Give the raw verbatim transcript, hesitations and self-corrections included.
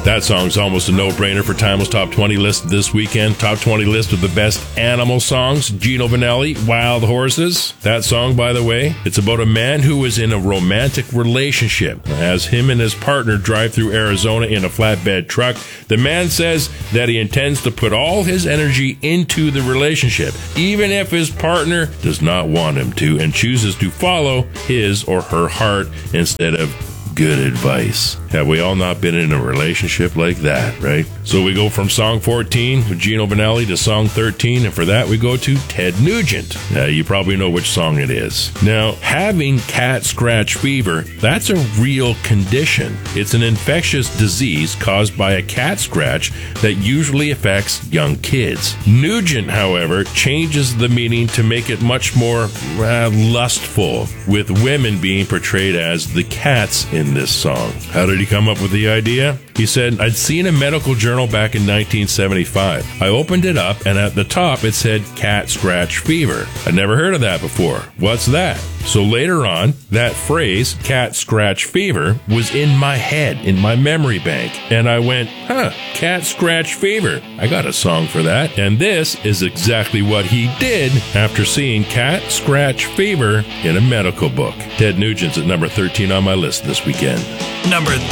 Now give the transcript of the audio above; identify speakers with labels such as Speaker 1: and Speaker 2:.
Speaker 1: That song's almost a no-brainer for Timeless Top twenty list this weekend. Top twenty list of the best animal songs. Gino Vanelli, Wild Horses. That song, by the way, it's about a man who is in a romantic relationship. As him and his partner drive through Arizona in a flatbed truck, the man says that he intends to put all his energy into the relationship, even if his partner does not want him to, and chooses to follow his or her heart instead of good advice. Have we all not been in a relationship like that, right? So we go from song fourteen with Gino Vanelli to song thirteen, and for that we go to Ted Nugent. Now, you probably know which song it is. Now, having cat scratch fever, that's a real condition. It's an infectious disease caused by a cat scratch that usually affects young kids. Nugent, however, changes the meaning to make it much more uh, lustful, with women being portrayed as the cats in this song. How did he come up with the idea? He said, I'd seen a medical journal back in nineteen seventy-five. I opened it up, and at the top it said cat scratch fever. I'd never heard of that before. What's that? So later on, that phrase, cat scratch fever, was in my head, in my memory bank. And I went, huh, cat scratch fever. I got a song for that. And this is exactly what he did after seeing cat scratch fever in a medical book. Ted Nugent's at number thirteen on my list this weekend.
Speaker 2: Number